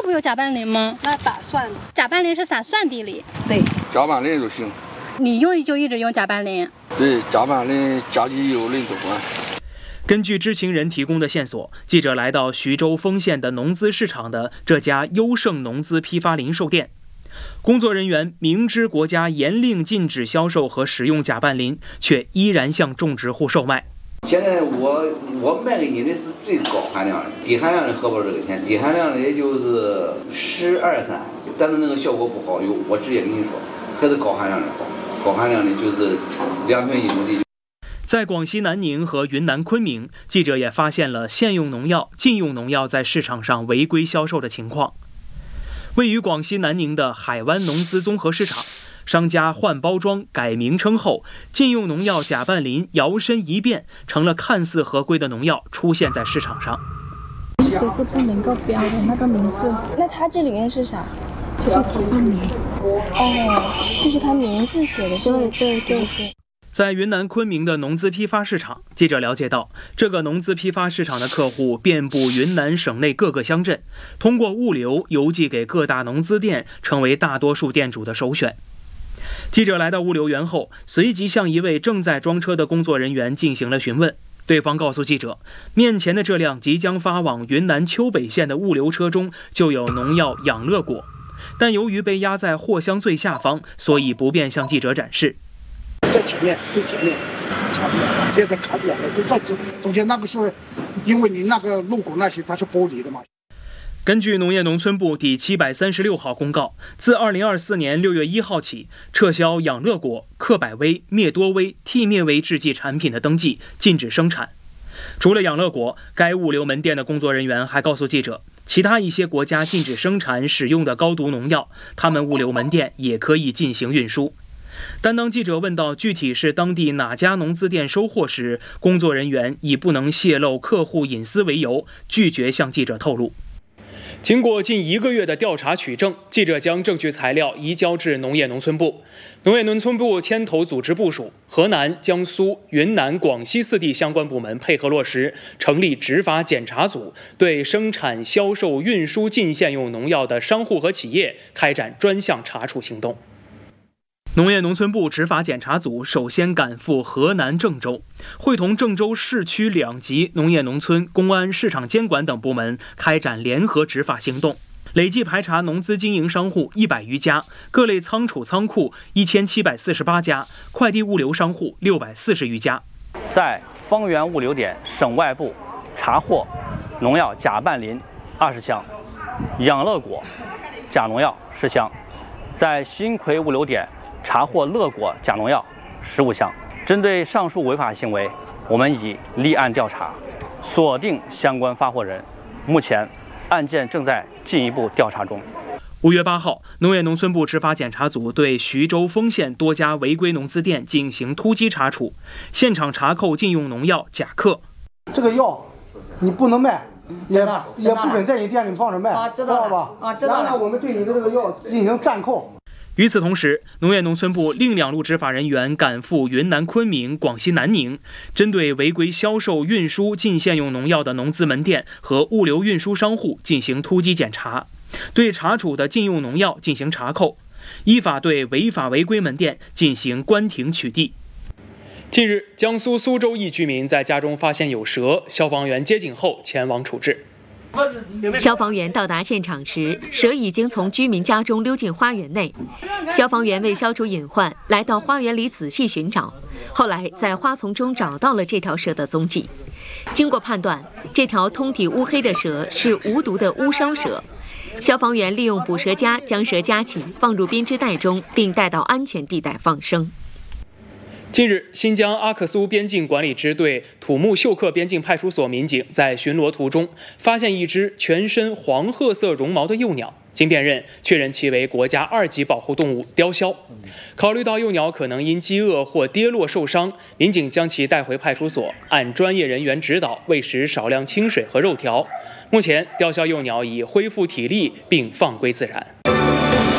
部有甲拌磷吗？ 那打蒜的。 甲拌磷是撒蒜地里。 对， 甲拌磷就行。 你用就一直用甲拌磷？ 对，甲拌磷加机油磷都管。 根据知情人提供的线索，记者来到徐州丰县的农资市场的这家优盛农资批发零售店。工作人员明知国家严令禁止销售和使用甲拌磷，却依然向种植户售卖。 现在我卖给你的是最高含量的，低含量的合不了这个钱，低含量的也就是12、13，但是那个效果不好，我直接跟你说，还是高含量的好，高含量的就是2瓶1亩地。 在广西南宁和云南昆明，记者也发现了现用农药、禁用农药在市场上违规销售的情况。位于广西南宁的海湾农资综合市场，商家换包装、改名称后，禁用农药甲拌磷摇身一变，成了看似合规的农药出现在市场上。 水是不能够标的那个名字， 那它这里面是啥？ 就是甲拌磷。 哦，就是它名字写的是。 对。 在云南昆明的农资批发市场，记者了解到，这个农资批发市场的客户遍布云南省内各个乡镇，通过物流邮寄给各大农资店，成为大多数店主的首选。记者来到物流园后，随即向一位正在装车的工作人员进行了询问。对方告诉记者，面前的这辆即将发往云南丘北县的物流车中就有农药养乐果，但由于被压在货箱最下方，所以不便向记者展示。 在前面最前面查不了，现在看不了了，就在中间那个是因为你那个路骨那些它是玻璃的嘛。 根据农业农村部第736号公告，自2024年6月1号起，撤销养乐果、克百威、灭多威、替灭威制剂产品的登记，禁止生产。除了养乐果，该物流门店的工作人员还告诉记者，其他一些国家禁止生产使用的高毒农药，他们物流门店也可以进行运输。但当记者问到具体是当地哪家农资店收货时，工作人员以不能泄露客户隐私为由，拒绝向记者透露。经过近1个月的调查取证，记者将证据材料移交至农业农村部。农业农村部牵头组织部署，河南、江苏、云南、广西4地相关部门配合落实，成立执法检查组，对生产、销售、运输禁限用农药的商户和企业开展专项查处行动。农业农村部执法检查组首先赶赴河南郑州，会同郑州市区2级农业农村、公安、市场监管等部门开展联合执法行动，累计排查农资经营商户100余家，各类仓储仓库1748家，快递物流商户640余家。 在方圆物流点省外部查获农药甲拌磷20箱，养乐果假农药10箱，在新奎物流点查获乐果假农药15箱。针对上述违法行为，我们已立案调查，锁定相关发货人，目前案件正在进一步调查中。 5月8号，农业农村部执法检查组对徐州丰县多家违规农资店进行突击查处，现场查扣禁用农药甲克。 这个药你不能卖，也不准在你店里放着卖，知道吧？知道了。然后我们对你的这个药进行暂扣。 与此同时，农业农村部另2路执法人员赶赴云南昆明、广西南宁，针对违规销售、运输禁限用农药的农资门店和物流运输商户进行突击检查，对查处的禁用农药进行查扣，依法对违法违规门店进行关停取缔。近日，江苏苏州一居民在家中发现有蛇，消防员接警后前往处置。 消防员到达现场时，蛇已经从居民家中溜进花园内。消防员为消除隐患，来到花园里仔细寻找，后来在花丛中找到了这条蛇的踪迹。经过判断，这条通体乌黑的蛇是无毒的乌梢蛇。消防员利用捕蛇夹将蛇夹起，放入编织袋中，并带到安全地带放生。 近日，新疆阿克苏边境管理支队土木秀克边境派出所民警在巡逻途中发现一只全身黄褐色绒毛的幼鸟，经辨认，确认其为国家2级保护动物雕鸮。考虑到幼鸟可能因饥饿或跌落受伤，民警将其带回派出所，按专业人员指导喂食少量清水和肉条。目前，雕鸮幼鸟已恢复体力并放归自然。